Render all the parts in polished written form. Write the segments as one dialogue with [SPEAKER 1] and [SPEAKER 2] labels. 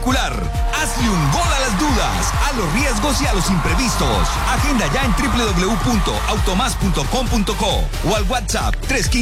[SPEAKER 1] Hazle un gol a las dudas, a los riesgos y a los imprevistos. Agenda ya en www.automas.com.co o al WhatsApp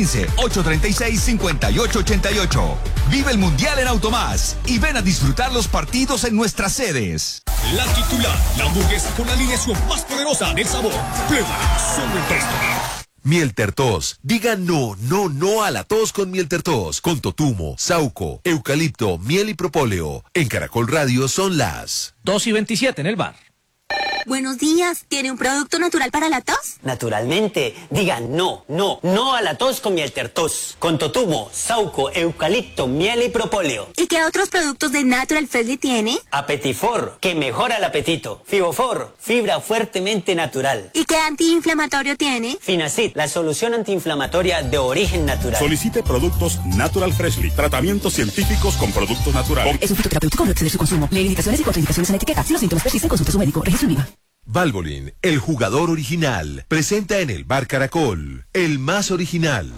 [SPEAKER 1] 315-836-5888. Vive el Mundial en Automás y ven a disfrutar los partidos en nuestras sedes.
[SPEAKER 2] La titular, la hamburguesa con la alineación más poderosa del sabor. Pruébala, solo en Presto.
[SPEAKER 3] Miel Tertos. Diga no a la tos con Miel Tertos. Con totumo, sauco, eucalipto, miel y propóleo. En Caracol Radio son las
[SPEAKER 4] 2:27 en el bar.
[SPEAKER 5] Buenos días, ¿tiene un producto natural para la tos?
[SPEAKER 6] Naturalmente, diga no a la tos con Miel Tertos. Con totumo, sauco, eucalipto, miel y propóleo.
[SPEAKER 5] ¿Y qué otros productos de Natural Freshly tiene?
[SPEAKER 6] Apetifor, que mejora el apetito. Fibofor, fibra fuertemente natural.
[SPEAKER 5] ¿Y qué antiinflamatorio tiene?
[SPEAKER 6] Finacid, la solución antiinflamatoria de origen natural.
[SPEAKER 2] Solicite productos Natural Freshly, tratamientos científicos con productos naturales.
[SPEAKER 7] Es un fitoterapéutico, no exceder su consumo. Lee indicaciones y contraindicaciones en la etiqueta. Si los síntomas persisten, consulte a su médico. Registro IVA.
[SPEAKER 3] Valvoline, el jugador original, presenta en el Bar Caracol, el más original.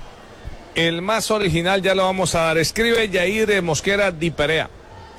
[SPEAKER 8] El más original ya lo vamos a dar. Escribe Yair Mosquera Di Perea.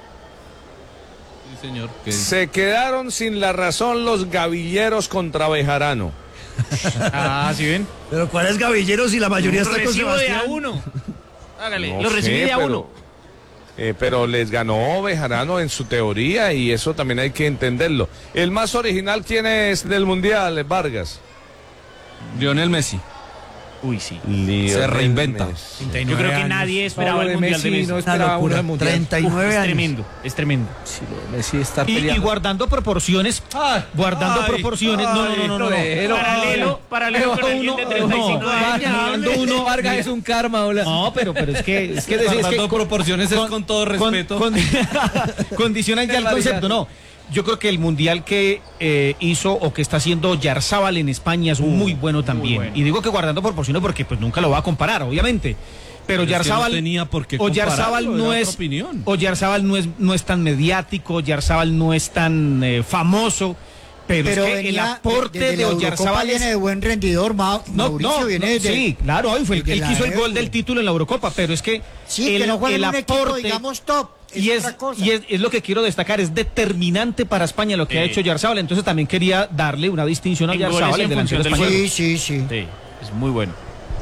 [SPEAKER 9] Sí, señor.
[SPEAKER 8] Se quedaron sin la razón los gavilleros contra Bejarano.
[SPEAKER 4] ¿Sí ven?
[SPEAKER 10] Pero ¿cuáles gavilleros si la mayoría está con Sebastián?
[SPEAKER 4] De a 1. Hágale,
[SPEAKER 8] No
[SPEAKER 4] lo recibí
[SPEAKER 8] sé,
[SPEAKER 4] de a 1.
[SPEAKER 8] Pero les ganó Bejarano en su teoría y eso también hay que entenderlo. El más original, ¿quién es del Mundial, Vargas?
[SPEAKER 9] Lionel Messi.
[SPEAKER 4] Uy, sí.
[SPEAKER 9] Se reinventa.
[SPEAKER 4] Yo creo que nadie esperaba el Mundial de Messi.
[SPEAKER 9] No esperaba una mundial.
[SPEAKER 10] 39 años.
[SPEAKER 4] Es tremendo.
[SPEAKER 9] Sí, Messi está
[SPEAKER 4] Y
[SPEAKER 9] peleando.
[SPEAKER 4] guardando proporciones. Proporciones. No. Paralelo con alguien de 35 años.
[SPEAKER 9] Uno, Vargas es un karma. Hola.
[SPEAKER 4] No, pero es que
[SPEAKER 9] guardando proporciones es con todo respeto.
[SPEAKER 4] Condicionan ya el concepto, no. Yo creo que el mundial que hizo o que está haciendo Yarzábal en España es muy bueno también. Muy bueno. Y digo que guardando proporciones porque pues nunca lo va a comparar, obviamente. Pero Yarzábal,
[SPEAKER 9] no tenía por qué
[SPEAKER 4] Yarzábal no es
[SPEAKER 9] opinión.
[SPEAKER 4] O Yarzábal no es tan mediático, Yarzábal no es tan famoso. Pero es que el aporte de Oyarzábal
[SPEAKER 10] viene de buen rendidor, Mauricio viene de...
[SPEAKER 4] Sí, claro, él quiso el gol del título en la Eurocopa, pero es que
[SPEAKER 10] sí,
[SPEAKER 4] el,
[SPEAKER 10] que no juega
[SPEAKER 4] el
[SPEAKER 10] en un
[SPEAKER 4] aporte,
[SPEAKER 10] equipo, digamos, top.
[SPEAKER 4] Es lo que quiero destacar, es determinante para España lo que ha hecho Oyarzábal, entonces también quería darle una distinción a Oyarzábal, el delantero español.
[SPEAKER 10] Sí.
[SPEAKER 4] Es muy bueno.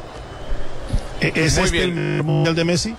[SPEAKER 2] ¿Es el Mundial de Messi?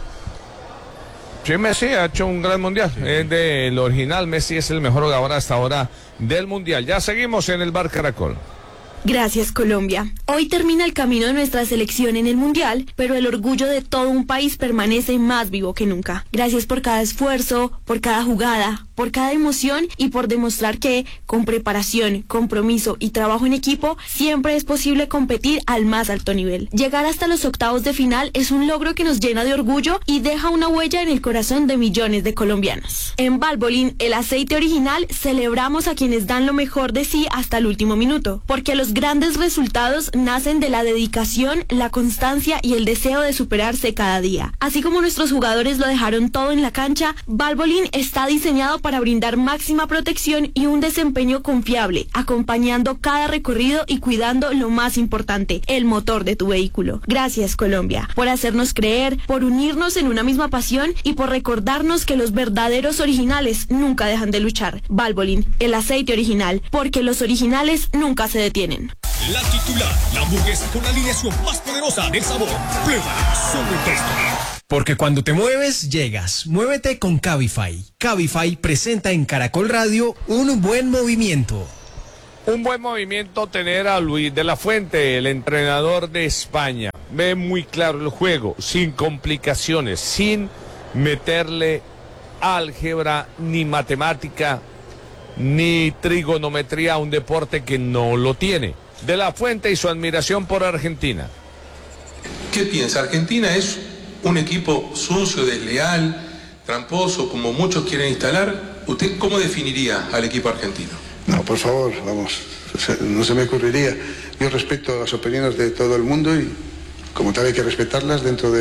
[SPEAKER 8] Sí, Messi ha hecho un gran mundial. Es del original. Messi es el mejor jugador hasta ahora del mundial. Ya seguimos en el Bar Caracol.
[SPEAKER 11] Gracias, Colombia. Hoy termina el camino de nuestra selección en el Mundial, pero el orgullo de todo un país permanece más vivo que nunca. Gracias por cada esfuerzo, por cada jugada, por cada emoción y por demostrar que, con preparación, compromiso y trabajo en equipo, siempre es posible competir al más alto nivel. Llegar hasta los octavos de final es un logro que nos llena de orgullo y deja una huella en el corazón de millones de colombianos. En Valvoline, el aceite original, celebramos a quienes dan lo mejor de sí hasta el último minuto, porque los grandes resultados nacen de la dedicación, la constancia y el deseo de superarse cada día. Así como nuestros jugadores lo dejaron todo en la cancha, Valvoline está diseñado para brindar máxima protección y un desempeño confiable, acompañando cada recorrido y cuidando lo más importante, el motor de tu vehículo. Gracias, Colombia, por hacernos creer, por unirnos en una misma pasión y por recordarnos que los verdaderos originales nunca dejan de luchar. Valvoline, el aceite original, porque los originales nunca se detienen.
[SPEAKER 2] La titular, la hamburguesa con la alineación más poderosa del sabor. Pruébala, solo en Presto.
[SPEAKER 12] Porque cuando te mueves, llegas. Muévete con Cabify. Cabify presenta en Caracol Radio un buen movimiento.
[SPEAKER 8] Un buen movimiento tener a Luis de la Fuente, el entrenador de España. Ve muy claro el juego, sin complicaciones, sin meterle álgebra ni matemática ni trigonometría a un deporte que no lo tiene. De la Fuente y su admiración por Argentina.
[SPEAKER 13] ¿Qué piensa? ¿Argentina es un equipo sucio, desleal, tramposo, como muchos quieren instalar? ¿Usted cómo definiría al equipo argentino?
[SPEAKER 14] No, por favor, vamos, no se me ocurriría. Yo respeto las opiniones de todo el mundo y como tal hay que respetarlas dentro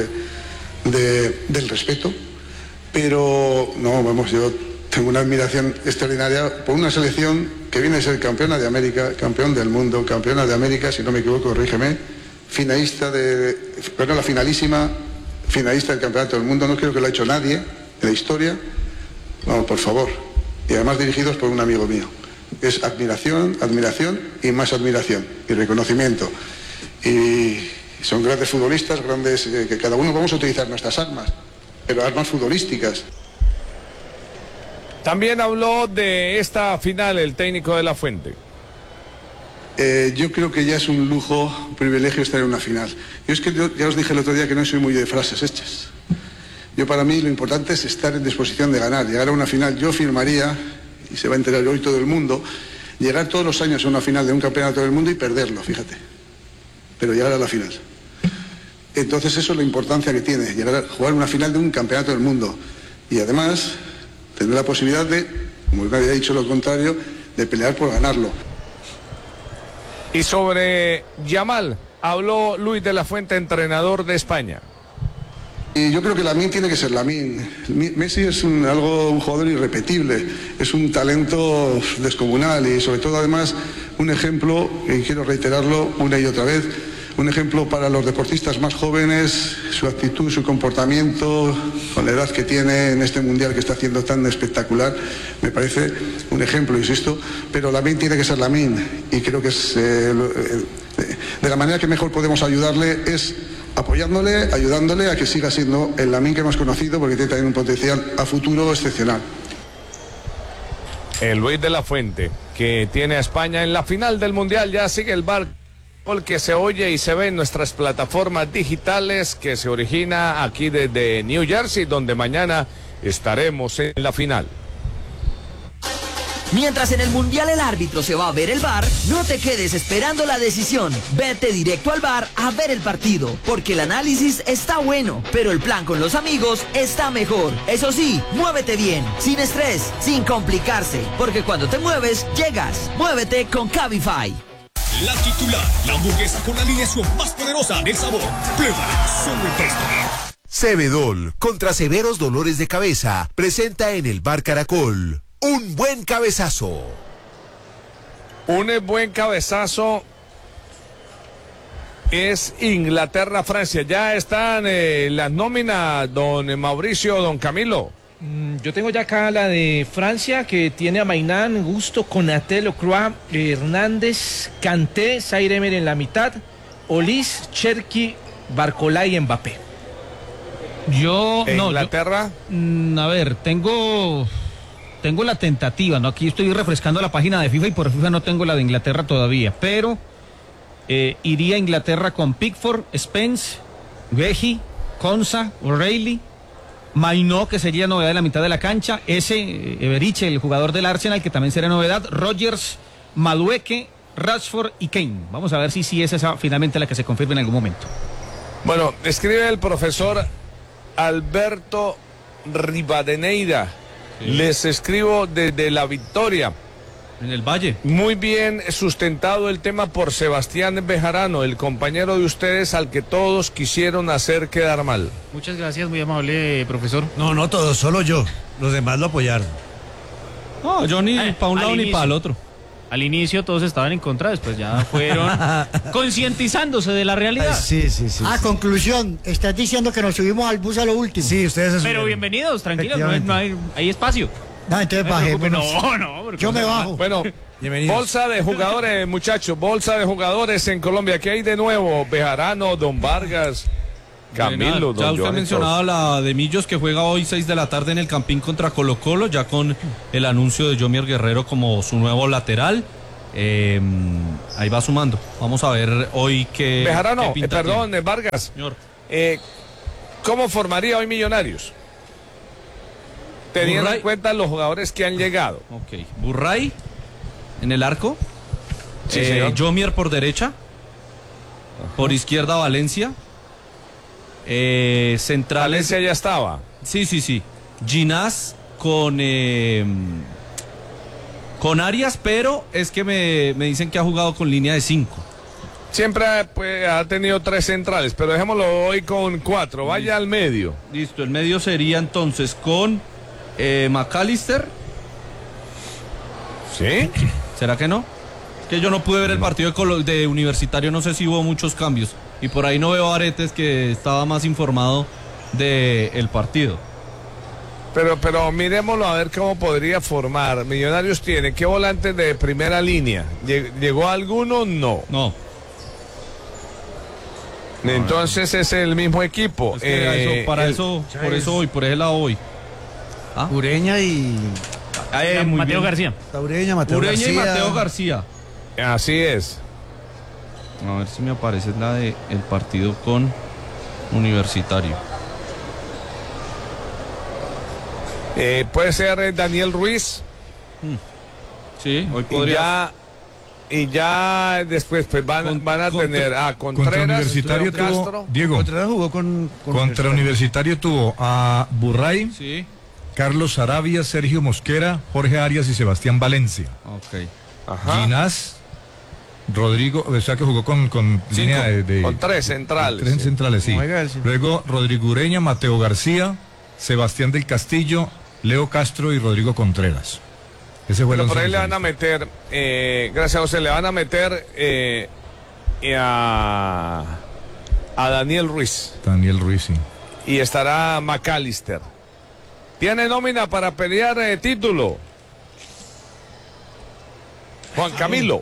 [SPEAKER 14] del respeto, pero no, vamos, yo tengo una admiración extraordinaria por una selección que viene a ser campeona de América, campeón del mundo, campeona de América, si no me equivoco, corrígeme, la finalísima finalista del campeonato del mundo, no creo que lo ha hecho nadie en la historia, No, por favor. Y además dirigidos por un amigo mío. Es admiración, admiración y más admiración. Y reconocimiento. Y son grandes futbolistas, grandes, que cada uno vamos a utilizar nuestras armas, pero armas futbolísticas.
[SPEAKER 8] También habló de esta final el técnico de La Fuente.
[SPEAKER 14] Yo creo que ya es un lujo, un privilegio estar en una final. Yo es que ya os dije el otro día que no soy muy de frases hechas. Yo, para mí, lo importante es estar en disposición de ganar. Llegar a una final, yo firmaría, y se va a enterar hoy todo el mundo, llegar todos los años a una final de un campeonato del mundo y perderlo, fíjate. Pero llegar a la final. Entonces eso es la importancia que tiene, llegar a jugar una final de un campeonato del mundo. Y además, tener la posibilidad de, como nadie ha dicho lo contrario, de pelear por ganarlo.
[SPEAKER 8] Y sobre Yamal, habló Luis de la Fuente, entrenador de España.
[SPEAKER 14] Y yo creo que Lamine tiene que ser Lamine. Messi es un jugador irrepetible, es un talento descomunal y sobre todo además un ejemplo, y quiero reiterarlo una y otra vez, un ejemplo para los deportistas más jóvenes, su actitud, su comportamiento, con la edad que tiene en este mundial que está haciendo tan espectacular, me parece un ejemplo, insisto, pero Lamine tiene que ser Lamine y creo que es de la manera que mejor podemos ayudarle es apoyándole, ayudándole a que siga siendo el Lamine que hemos conocido, porque tiene también un potencial a futuro excepcional.
[SPEAKER 8] El Luis de la Fuente, que tiene a España en la final del Mundial, ya sigue el bar que se oye y se ve en nuestras plataformas digitales, que se origina aquí desde New Jersey, donde mañana estaremos en la final.
[SPEAKER 15] Mientras en el Mundial el árbitro se va a ver el VAR, no te quedes esperando la decisión. Vete directo al VAR a ver el partido, porque el análisis está bueno, pero el plan con los amigos está mejor. Eso sí, muévete bien, sin estrés, sin complicarse, porque cuando te mueves, llegas. Muévete con Cabify.
[SPEAKER 2] La titular, la hamburguesa con la alineación más poderosa del sabor. Prueba solo en Presto.
[SPEAKER 3] Cebedol, contra severos dolores de cabeza, presenta en el Bar Caracol un buen cabezazo.
[SPEAKER 8] Un buen cabezazo es Inglaterra-Francia. Ya están las nóminas, don Mauricio, don Camilo.
[SPEAKER 9] Yo tengo ya acá la de Francia, que tiene a Mainán, Gusto, Konaté, Lacroix, Hernández, Kanté, Zaire Emery en la mitad, Olis, Cherki, Barcola y Mbappé.
[SPEAKER 8] ¿Inglaterra?
[SPEAKER 4] A ver, tengo la tentativa, ¿no? Aquí estoy refrescando la página de FIFA y por FIFA no tengo la de Inglaterra todavía, pero iría a Inglaterra con Pickford, Spence, Veji, Konsa, O'Reilly, Mainó, que sería novedad en la mitad de la cancha, Eberiche, el jugador del Arsenal, que también sería novedad, Rodgers, Madueke, Rashford y Kane. Vamos a ver si es esa finalmente la que se confirme en algún momento.
[SPEAKER 8] Bueno, escribe el profesor Alberto Rivadeneira. Sí. Les escribo desde La Victoria,
[SPEAKER 9] en el Valle.
[SPEAKER 8] Muy bien sustentado el tema por Sebastián Bejarano, el compañero de ustedes al que todos quisieron hacer quedar mal.
[SPEAKER 16] Muchas gracias, muy amable, profesor.
[SPEAKER 10] No todos, solo yo. Los demás lo apoyaron.
[SPEAKER 9] No, yo ni para un lado ni para el otro.
[SPEAKER 16] Al inicio todos estaban en contra, después ya fueron concientizándose de la realidad.
[SPEAKER 10] Sí.
[SPEAKER 17] Conclusión, estás diciendo que nos subimos al bus a lo último.
[SPEAKER 10] Sí, ustedes.
[SPEAKER 16] Pero bienvenidos, tranquilos, no hay espacio.
[SPEAKER 17] No, entonces bajémonos.
[SPEAKER 16] No,
[SPEAKER 17] yo me bajo.
[SPEAKER 8] Bueno, bolsa de jugadores, muchachos, bolsa de jugadores en Colombia. ¿Qué hay de nuevo? Bejarano, Don Vargas, Camilo,
[SPEAKER 9] ya usted mencionaba la de Millos, que juega hoy 6 de la tarde en el Campín contra Colo Colo, ya con el anuncio de Yomier Guerrero como su nuevo lateral. Ahí va sumando. Vamos a ver hoy qué...
[SPEAKER 8] Bejarano,
[SPEAKER 9] qué
[SPEAKER 8] perdón, Vargas.
[SPEAKER 9] Señor.
[SPEAKER 8] ¿Cómo formaría hoy Millonarios? Teniendo en cuenta los jugadores que han llegado.
[SPEAKER 9] Ok, Burray en el arco.
[SPEAKER 8] Sí, señor.
[SPEAKER 9] Yomier por derecha. Por izquierda Valencia. Centrales.
[SPEAKER 8] Valencia ya estaba.
[SPEAKER 9] Sí. Ginás con Arias, pero es que me dicen que ha jugado con línea de 5.
[SPEAKER 8] Siempre ha tenido 3 centrales, pero dejémoslo hoy con 4. Vaya al medio.
[SPEAKER 9] Listo, el medio sería entonces con McAllister.
[SPEAKER 8] ¿Sí?
[SPEAKER 9] ¿Será que no? Es que yo no pude ver el partido de Universitario, no sé si hubo muchos cambios. Y por ahí no veo a Aretes, que estaba más informado del partido.
[SPEAKER 8] Pero miremoslo a ver cómo podría formar. Millonarios tiene, ¿qué volantes de primera línea? ¿Llegó alguno? No.
[SPEAKER 9] No.
[SPEAKER 8] Entonces es el mismo equipo.
[SPEAKER 9] Es que por ese lado voy.
[SPEAKER 10] Ureña y...
[SPEAKER 16] Mateo García.
[SPEAKER 10] Ureña, Mateo García.
[SPEAKER 9] Y Mateo García.
[SPEAKER 8] Así es.
[SPEAKER 9] A ver si me aparece la de el partido con Universitario.
[SPEAKER 8] Puede ser Daniel Ruiz.
[SPEAKER 9] Sí, hoy podría.
[SPEAKER 8] Y ya después pues van a tener a Contreras,
[SPEAKER 18] contra Universitario
[SPEAKER 8] Leo
[SPEAKER 18] tuvo,
[SPEAKER 8] Castro.
[SPEAKER 18] Diego,
[SPEAKER 10] Contreras jugó
[SPEAKER 18] contra Universitario tuvo a Burray,
[SPEAKER 9] Sí.
[SPEAKER 18] Carlos Sarabia, Sergio Mosquera, Jorge Arias y Sebastián Valencia.
[SPEAKER 9] Ok.
[SPEAKER 8] Ajá.
[SPEAKER 18] Ginás, Rodrigo, o sea que jugó con línea de
[SPEAKER 8] con tres centrales.
[SPEAKER 18] Tres centrales, sí.
[SPEAKER 10] Oiga, sí.
[SPEAKER 18] Luego Rodrigo Ureña, Mateo García, Sebastián del Castillo, Leo Castro y Rodrigo Contreras. Ese fue el
[SPEAKER 8] Pero por
[SPEAKER 18] once
[SPEAKER 8] ahí le van a meter, gracias a José, le van a meter a Daniel Ruiz.
[SPEAKER 18] Daniel Ruiz, sí.
[SPEAKER 8] Y estará McAllister. Tiene nómina para pelear título. Juan Camilo.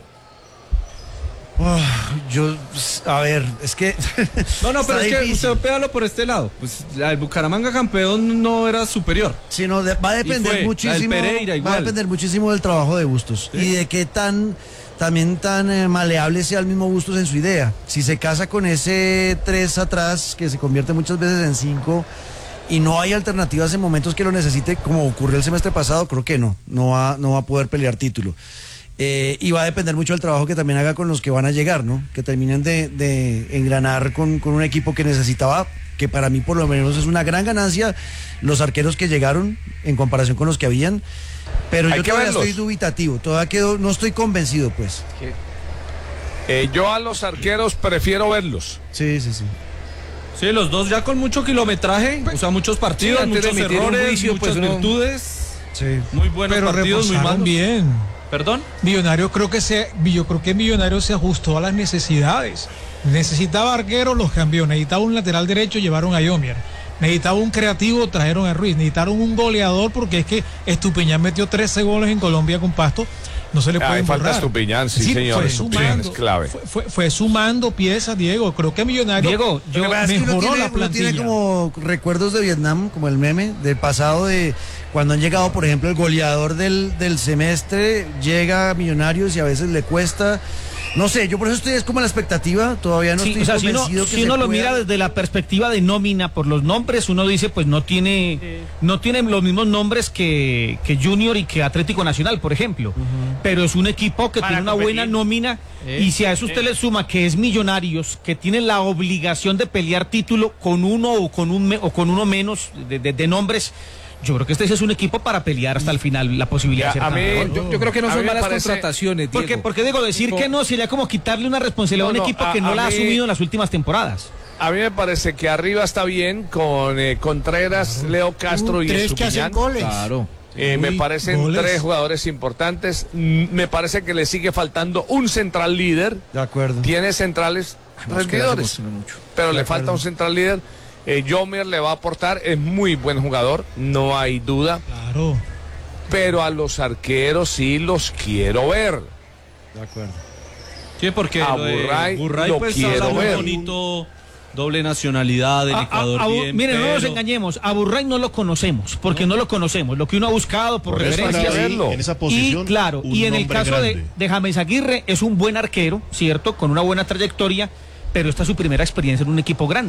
[SPEAKER 10] A ver, es que...
[SPEAKER 9] No, pero
[SPEAKER 10] está
[SPEAKER 9] es que
[SPEAKER 10] difícil.
[SPEAKER 9] usted péalo por este lado. Pues el Bucaramanga campeón no era superior.
[SPEAKER 10] Sí, no, va a depender muchísimo.
[SPEAKER 9] Pereira,
[SPEAKER 10] va a depender muchísimo del trabajo de Bustos y de qué tan maleable sea el mismo Bustos en su idea. Si se casa con ese 3 atrás, que se convierte muchas veces en 5, y no hay alternativas en momentos que lo necesite, como ocurrió el semestre pasado, creo que no va a poder pelear título. Y va a depender mucho del trabajo que también haga con los que van a llegar, ¿no? Que terminen de engranar con un equipo que necesitaba, que para mí por lo menos es una gran ganancia, los arqueros que llegaron en comparación con los que habían. Pero yo todavía estoy dubitativo, no estoy convencido, pues.
[SPEAKER 8] Yo a los arqueros prefiero verlos.
[SPEAKER 10] Sí.
[SPEAKER 9] Sí, los dos ya con mucho kilometraje, o sea, muchos partidos,
[SPEAKER 4] antes de
[SPEAKER 9] muchos
[SPEAKER 4] emitir un
[SPEAKER 9] errores,
[SPEAKER 4] juicio,
[SPEAKER 9] muchas
[SPEAKER 4] pues, uno-
[SPEAKER 9] virtudes.
[SPEAKER 10] Sí.
[SPEAKER 9] Muy buenos
[SPEAKER 19] Pero
[SPEAKER 9] partidos, muy
[SPEAKER 19] reforzaron
[SPEAKER 9] malos.
[SPEAKER 19] bien.
[SPEAKER 9] ¿Perdón?
[SPEAKER 19] Yo creo que Millonario se ajustó a las necesidades. Necesitaba arquero, los cambió. Necesitaba un lateral derecho, llevaron a Yomier. Necesitaba un creativo, trajeron a Ruiz. Necesitaron un goleador, porque es que Estupiñán metió 13 goles en Colombia con Pasto. No se le puede
[SPEAKER 8] Falta
[SPEAKER 19] borrar.
[SPEAKER 8] Estupiñán, sí, señor.
[SPEAKER 19] Fue
[SPEAKER 8] Estupiñán
[SPEAKER 19] sumando,
[SPEAKER 8] es clave.
[SPEAKER 19] fue sumando piezas, Diego. Creo que Millonario
[SPEAKER 10] Lo que pasa es que
[SPEAKER 19] mejoró la
[SPEAKER 10] uno
[SPEAKER 19] plantilla.
[SPEAKER 10] tiene como recuerdos de Vietnam, como el meme del pasado, de cuando han llegado, por ejemplo, el goleador del semestre, llega a Millonarios y a veces le cuesta. No sé, yo por eso estoy es como a la expectativa, todavía no estoy
[SPEAKER 4] si
[SPEAKER 10] convencido que
[SPEAKER 4] uno
[SPEAKER 10] se
[SPEAKER 4] lo
[SPEAKER 10] pueda.
[SPEAKER 4] mira desde la perspectiva de nómina por los nombres, uno dice pues no tiene los mismos nombres que Junior y que Atlético Nacional, por ejemplo, pero es un equipo que
[SPEAKER 16] Para
[SPEAKER 4] tiene una
[SPEAKER 16] competir.
[SPEAKER 4] buena nómina y si a eso usted le suma que es Millonarios, que tiene la obligación de pelear título con uno o con uno menos de nombres. Yo creo que este es un equipo para pelear hasta el final la posibilidad de ser campeón.
[SPEAKER 20] Yo creo que no
[SPEAKER 8] a
[SPEAKER 20] son
[SPEAKER 8] mí me
[SPEAKER 20] malas
[SPEAKER 8] parece-
[SPEAKER 20] contrataciones, Diego.
[SPEAKER 4] Porque digo, decir que no sería como quitarle una responsabilidad a un
[SPEAKER 8] No,
[SPEAKER 4] equipo
[SPEAKER 8] a-
[SPEAKER 4] que no
[SPEAKER 8] a
[SPEAKER 4] la ha
[SPEAKER 8] mí-
[SPEAKER 4] asumido en las últimas temporadas.
[SPEAKER 8] A mí me parece que arriba está bien con Contreras, Leo Castro y
[SPEAKER 17] Tres que hacen
[SPEAKER 8] Estupiñán.
[SPEAKER 17] goles.
[SPEAKER 20] Claro.
[SPEAKER 8] Me parecen
[SPEAKER 19] goles.
[SPEAKER 8] 3 jugadores importantes. Me parece que le sigue faltando un central líder.
[SPEAKER 10] De acuerdo.
[SPEAKER 8] Tiene centrales rendidores, pero le falta un central líder. Yomier le va a aportar, es muy buen jugador, no hay duda.
[SPEAKER 19] Claro.
[SPEAKER 8] Pero a los arqueros sí los quiero ver.
[SPEAKER 10] De acuerdo.
[SPEAKER 9] Sí, porque
[SPEAKER 8] A
[SPEAKER 9] lo de
[SPEAKER 8] Burray lo
[SPEAKER 9] pues
[SPEAKER 8] quiero
[SPEAKER 9] habla muy
[SPEAKER 8] ver.
[SPEAKER 9] bonito, doble nacionalidad, del Ecuador bien.
[SPEAKER 4] Miren, no nos
[SPEAKER 9] pero-
[SPEAKER 4] engañemos, a Burray no lo conocemos, porque no lo conocemos, lo que uno ha buscado por
[SPEAKER 8] Por eso hay que
[SPEAKER 4] referencias.
[SPEAKER 8] verlo.
[SPEAKER 21] En esa posición,
[SPEAKER 4] Y claro,
[SPEAKER 21] un
[SPEAKER 4] y en el
[SPEAKER 21] hombre
[SPEAKER 4] caso
[SPEAKER 21] grande.
[SPEAKER 4] de James Aguirre es un buen arquero, ¿cierto? Con una buena trayectoria, pero esta es su primera experiencia en un equipo grande.